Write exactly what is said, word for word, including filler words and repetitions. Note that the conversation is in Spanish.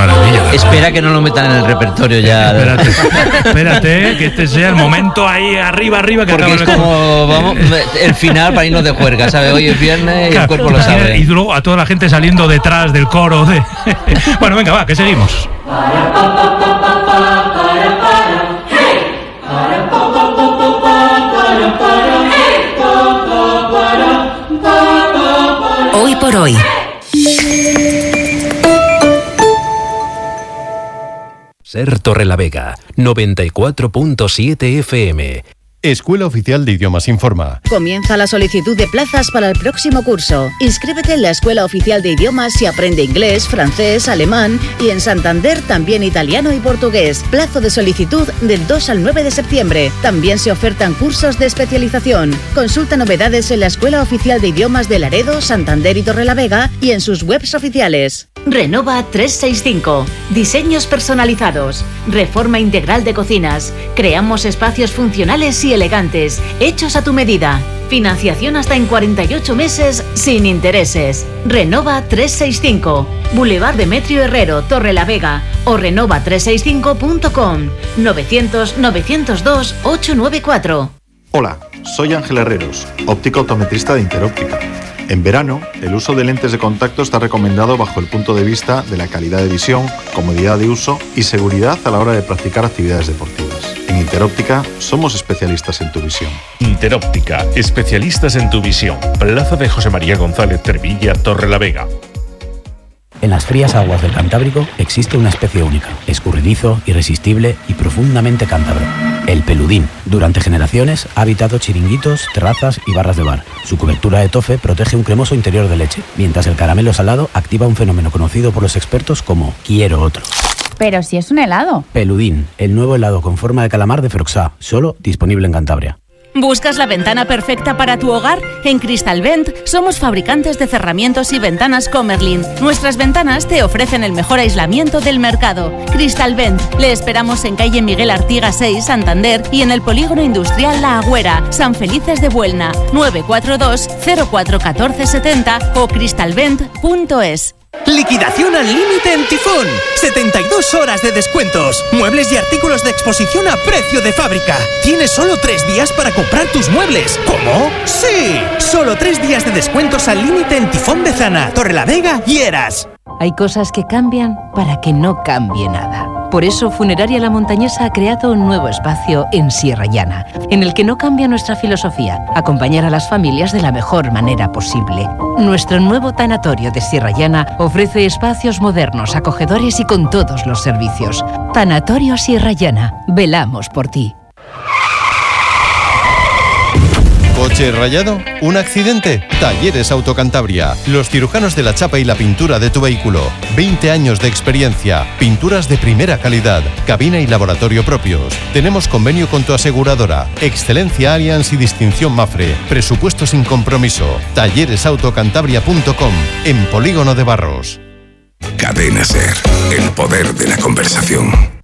maravilla. Espera que no lo metan en el repertorio ya. Espérate, espérate, que este sea el momento ahí arriba, arriba. Que porque es como vamos, el final para irnos de juerga, ¿sabes? Hoy es viernes y el cuerpo lo sabe. Y luego a toda la gente saliendo detrás del coro. De... Bueno, venga, va, que seguimos. Hoy por hoy. Ser Torrelavega, noventa y cuatro punto siete F M. Escuela Oficial de Idiomas informa. Comienza la solicitud de plazas para el próximo curso. Inscríbete en la Escuela Oficial de Idiomas y aprende inglés, francés, alemán y en Santander también italiano y portugués. Plazo de solicitud del dos al nueve de septiembre. También se ofertan cursos de especialización. Consulta novedades en la Escuela Oficial de Idiomas de Laredo, Santander y Torrelavega y en sus webs oficiales. Renova trescientos sesenta y cinco. Diseños personalizados. Reforma integral de cocinas. Creamos espacios funcionales y elegantes, hechos a tu medida. Financiación hasta en cuarenta y ocho meses sin intereses. Renova trescientos sesenta y cinco. Boulevard Demetrio Herrero, Torrelavega o renova trescientos sesenta y cinco punto com. novecientos, novecientos dos, ochocientos noventa y cuatro. Hola, soy Ángel Herreros, óptico optometrista de Interóptica. En verano, el uso de lentes de contacto está recomendado bajo el punto de vista de la calidad de visión, comodidad de uso y seguridad a la hora de practicar actividades deportivas. En Interóptica somos especialistas en tu visión. Interóptica, especialistas en tu visión. Plaza de José María González Cervilla, Torrelavega. En las frías aguas del Cantábrico existe una especie única, escurridizo, irresistible y profundamente cántabro. El peludín. Durante generaciones ha habitado chiringuitos, terrazas y barras de bar. Su cobertura de tofe protege un cremoso interior de leche, mientras el caramelo salado activa un fenómeno conocido por los expertos como quiero otro. Pero si es un helado. Peludín, el nuevo helado con forma de calamar de Feroxá, solo disponible en Cantabria. ¿Buscas la ventana perfecta para tu hogar? En Cristalvent somos fabricantes de cerramientos y ventanas Comerlin. Nuestras ventanas te ofrecen el mejor aislamiento del mercado. Cristalvent. Le esperamos en calle Miguel Artigas seis, Santander y en el polígono industrial La Agüera, San Felices de Buelna. nueve cuatro dos, cero cuatro uno cuatro siete cero o cristalvent punto es. Liquidación al límite en Tifón. setenta y dos horas de descuentos. Muebles y artículos de exposición a precio de fábrica. Tienes solo tres días para comprar tus muebles. ¿Cómo? ¡Sí! Solo tres días de descuentos al límite en Tifón Bezana, Torrelavega y Eras. Hay cosas que cambian para que no cambie nada. Por eso Funeraria La Montañesa ha creado un nuevo espacio en Sierra Llana, en el que no cambia nuestra filosofía, acompañar a las familias de la mejor manera posible. Nuestro nuevo tanatorio de Sierra Llana ofrece espacios modernos, acogedores y con todos los servicios. Tanatorio Sierra Llana, velamos por ti. ¿Coche rayado? ¿Un accidente? Talleres Autocantabria. Los cirujanos de la chapa y la pintura de tu vehículo. veinte años de experiencia. Pinturas de primera calidad. Cabina y laboratorio propios. Tenemos convenio con tu aseguradora. Excelencia Allianz y distinción Mafre. Presupuesto sin compromiso. talleres autocantabria punto com. En Polígono de Barros. Cadena Ser. El poder de la conversación.